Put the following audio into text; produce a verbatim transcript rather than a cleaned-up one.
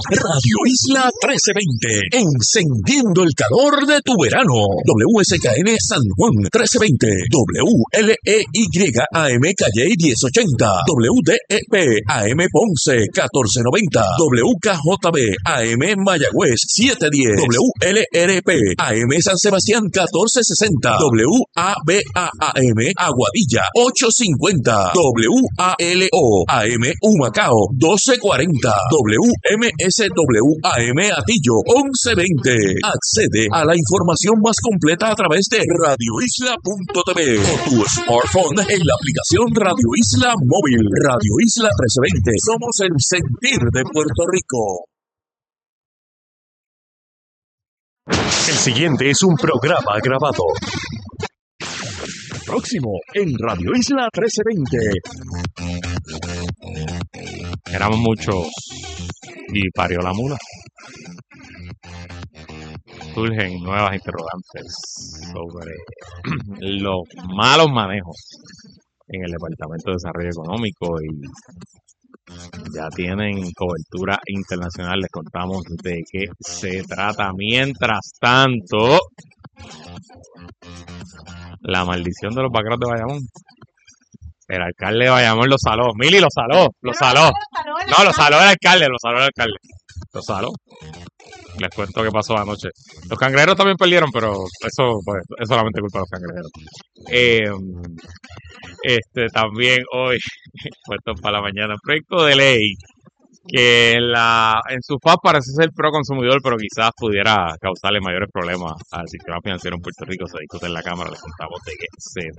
Radio Isla trece veinte, encendiendo el calor de tu verano. W S K N San Juan trece veinte, W L E Y A M Calle diez ochenta, W D E P A M Ponce catorce noventa, W K J B A M Mayagüez siete diez, W L R P A M San Sebastián catorce sesenta, W A B A A M Aguadilla ocho cincuenta, W A L O A M Humacao doce cuarenta, W M S W A M Atillo once veinte. Accede a la información más completa a través de radio isla punto t v o tu smartphone en la aplicación Radio Isla Móvil. Radio Isla trece veinte. Somos el sentir de Puerto Rico. El siguiente es un programa grabado. Próximo en Radio Isla trece veinte. Éramos muchos y parió la mula. Surgen nuevas interrogantes sobre los malos manejos en el Departamento de Desarrollo Económico y ya tienen cobertura internacional. Les contamos de qué se trata. Mientras tanto, la maldición de los vaqueros de Bayamón. El alcalde de Bayamón lo saló. Mili lo saló, lo saló. No, lo saló el alcalde, lo saló el alcalde. Lo saló. Les cuento qué pasó anoche. Los cangrejeros también perdieron, pero eso pues, es solamente culpa de los cangrejeros. Eh, este también hoy, puesto para la mañana, proyecto de ley que en, la, en su faz parece ser pro consumidor, pero quizás pudiera causarle mayores problemas al sistema financiero en Puerto Rico. Se discute en la Cámara, les contamos de qué se